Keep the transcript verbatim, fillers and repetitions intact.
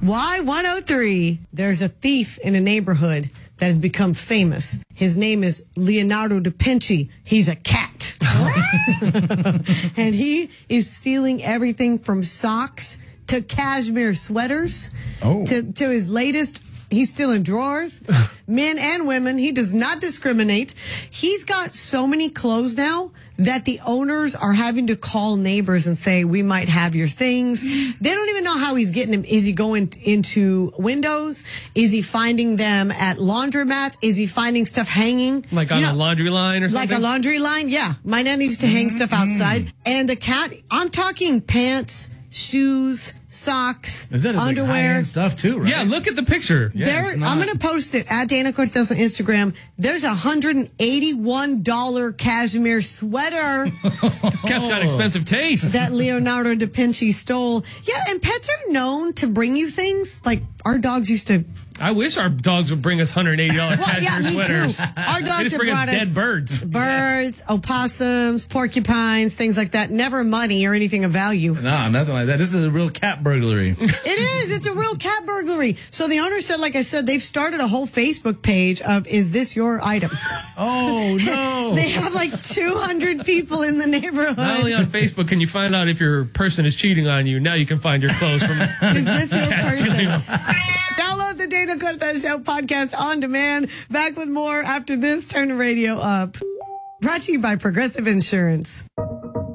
Y one oh three. There's a thief in a neighborhood that has become famous. His name is Leonardo da Vinci. He's a cat. And he is stealing everything from socks to cashmere sweaters oh. to, to his latest. He's stealing drawers, men and women. He does not discriminate. He's got so many clothes now that the owners are having to call neighbors and say, we might have your things. They don't even know how he's getting them. Is he going into windows? Is he finding them at laundromats? Is he finding stuff hanging? Like on you know, a laundry line or something? Like a laundry line? Yeah. My nan used to hang stuff outside. And the cat, I'm talking pants, shoes, socks, Is that it's underwear. Like high-end stuff too, right? Yeah, look at the picture. Yeah, there, it's not- I'm going to post it at Dana Cortez on Instagram. There's a one hundred eighty-one dollars cashmere sweater This cat's got expensive taste. that Leonardo da Vinci stole. Yeah, and pets are known to bring you things. Like our dogs used to. I wish our dogs would bring us one hundred eighty dollars Well, yeah, cashmere me sweaters. too. Our They dogs just have bring us brought dead us birds. birds, opossums, porcupines, things like that. Never money or anything of value. No, nothing like that. This is a real cat burglary. It is. It's a real cat burglary. So the owner said, like I said, they've started a whole Facebook page of, is this your item? Oh, no. They have like two hundred people in the neighborhood. Not only on Facebook can you find out if your person is cheating on you, now you can find your clothes from Is this your cats person? stealing them. Download the Dana Cortez Show podcast on demand. Back with more after this. Turn the radio up. Brought to you by Progressive Insurance.